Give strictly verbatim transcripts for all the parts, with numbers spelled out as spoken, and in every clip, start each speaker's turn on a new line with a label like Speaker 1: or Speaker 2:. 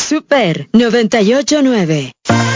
Speaker 1: Super noventa y ocho punto nueve.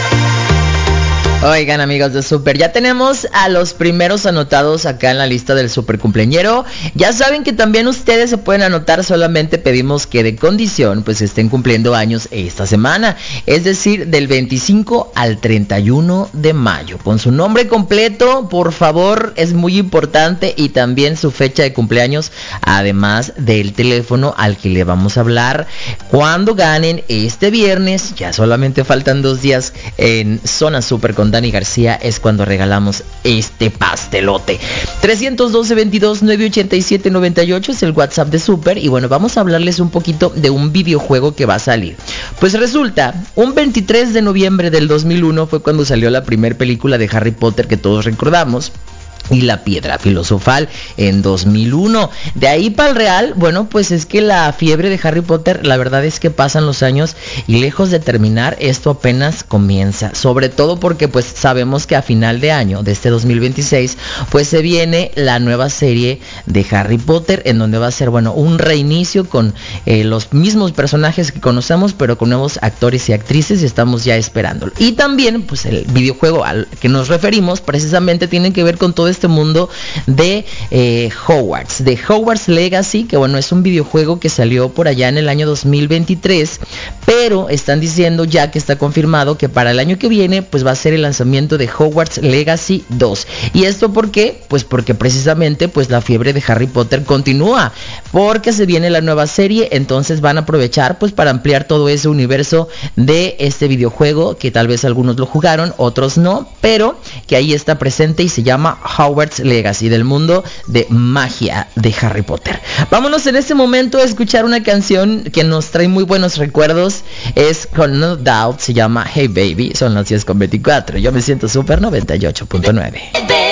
Speaker 2: Oigan, amigos de Super, ya tenemos a los primeros anotados acá en la lista del Super Cumpleañero. Ya saben que también ustedes se pueden anotar, solamente pedimos que de condición pues estén cumpliendo años esta semana, es decir, del veinticinco al treinta y uno de mayo. Con su nombre completo, por favor, es muy importante, y también su fecha de cumpleaños, además del teléfono al que le vamos a hablar cuando ganen este viernes. Ya solamente faltan dos días en Zona Super con Dani García, es cuando regalamos este pastelote. Trescientos doce, veintidós, nueve ochenta y siete, noventa y ocho es el WhatsApp de Super. Y bueno, vamos a hablarles un poquito de un videojuego que va a salir. Pues resulta, un veintitrés de noviembre del dos mil uno fue cuando salió la primera película de Harry Potter que todos recordamos, y la Piedra Filosofal en dos mil uno. De ahí para el real, bueno, pues es que la fiebre de Harry Potter, la verdad es que pasan los años y lejos de terminar, esto apenas comienza. Sobre todo porque pues sabemos que a final de año de este dos mil veintiséis, pues se viene la nueva serie de Harry Potter, en donde va a ser, bueno, un reinicio con eh, los mismos personajes que conocemos, pero con nuevos actores y actrices, y estamos ya esperándolo. Y también, pues el videojuego al que nos referimos precisamente tiene que ver con todo este mundo de eh, Hogwarts, de Hogwarts Legacy, que bueno, es un videojuego que salió por allá en el año dos mil veintitrés, pero están diciendo ya que está confirmado que para el año que viene pues va a ser el lanzamiento de Hogwarts Legacy dos. ¿Y esto por qué? Pues porque precisamente pues la fiebre de Harry Potter continúa, porque se viene la nueva serie, entonces van a aprovechar pues para ampliar todo ese universo de este videojuego, que tal vez algunos lo jugaron, otros no, pero que ahí está presente y se llama Hogwarts Legacy, del mundo de magia de Harry Potter. Vámonos en este momento a escuchar una canción que nos trae muy buenos recuerdos. Es con No Doubt, se llama Hey Baby. Son las diez con veinticuatro. Yo me siento Super noventa y ocho punto nueve.